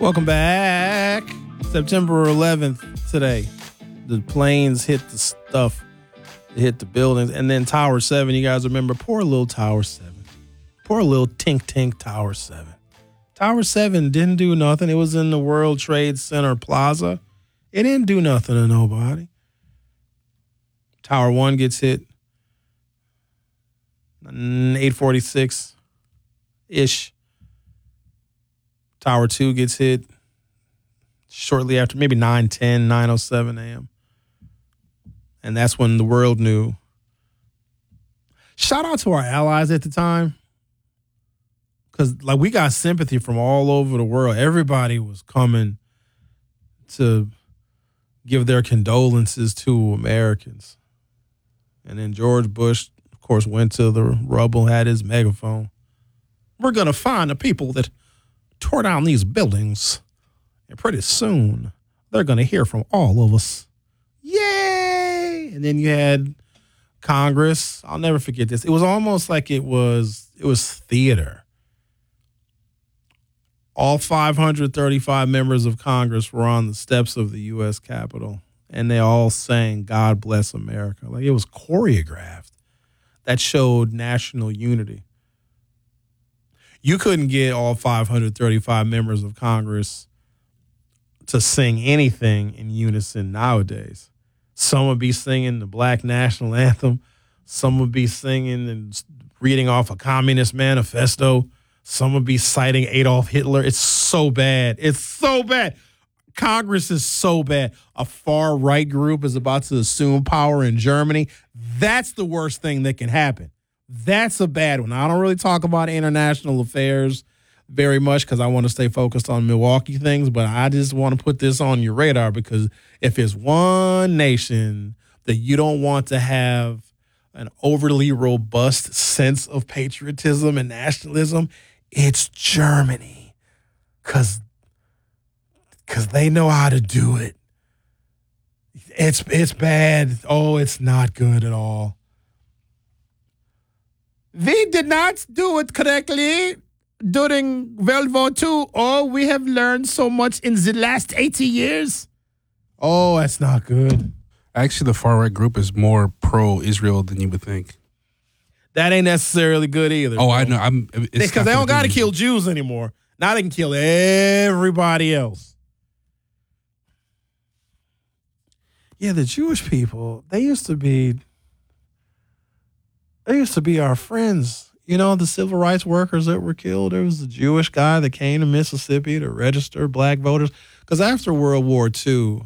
Welcome back. September 11th today. The planes hit the stuff. They hit the buildings. And then Tower 7, you guys remember? Poor little Tower 7. Poor little Tink Tower 7. Tower 7 didn't do nothing. It was in the World Trade Center Plaza. It didn't do nothing to nobody. Tower 1 gets hit 8:46-ish. Tower 2 gets hit shortly after, maybe 9:10, 9:07 a.m. And that's when the world knew. Shout out to our allies at the time. Because we got sympathy from all over the world. Everybody was coming to give their condolences to Americans. And then George Bush, of course, went to the rubble, had his megaphone. We're going to find the people that tore down these buildings. And pretty soon, they're going to hear from all of us. Yay! And then you had Congress. I'll never forget this. It was almost like it was theater. All 535 members of Congress were on the steps of the U.S. Capitol, and they all sang God Bless America. Like, it was choreographed. That showed national unity. You couldn't get all 535 members of Congress to sing anything in unison nowadays. Some would be singing the Black National Anthem. Some would be singing and reading off a Communist Manifesto. Some would be citing Adolf Hitler. It's so bad. It's so bad. Congress is so bad. A far-right group is about to assume power in Germany. That's the worst thing that can happen. That's a bad one. I don't really talk about international affairs very much because I want to stay focused on Milwaukee things, but I just want to put this on your radar because if it's one nation that you don't want to have an overly robust sense of patriotism and nationalism, it's Germany, because they know how to do it. It's bad. Oh, it's not good at all. We did not do it correctly during World War II. Oh, we have learned so much in the last 80 years. Oh, that's not good. Actually, the far-right group is more pro-Israel than you would think. That ain't necessarily good either. Oh, I know. Because they don't got to kill Jews anymore. Now they can kill everybody else. Yeah, the Jewish people, they used to be our friends. You know, the civil rights workers that were killed. There was a Jewish guy that came to Mississippi to register black voters. Because after World War II,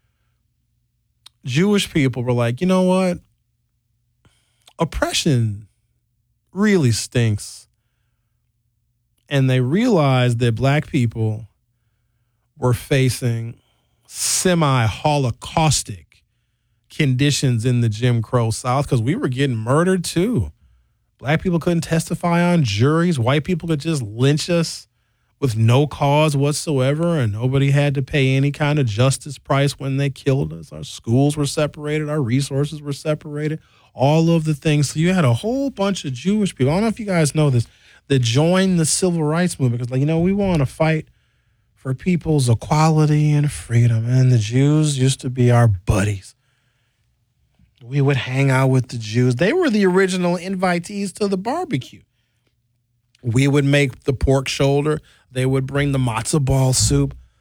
Jewish people were like, you know what? Oppression really stinks. And they realized that black people were facing semi-holocaustic conditions in the Jim Crow South because we were getting murdered too. Black people couldn't testify on juries. White people could just lynch us with no cause whatsoever, and nobody had to pay any kind of justice price when they killed us. Our schools were separated. Our resources were separated. All of the things. So you had a whole bunch of Jewish people. I don't know if you guys know this, that joined the civil rights movement because, we want to fight for people's equality and freedom. And the Jews used to be our buddies. We would hang out with the Jews. They were the original invitees to the barbecue. We would make the pork shoulder. They would bring the matzo ball soup.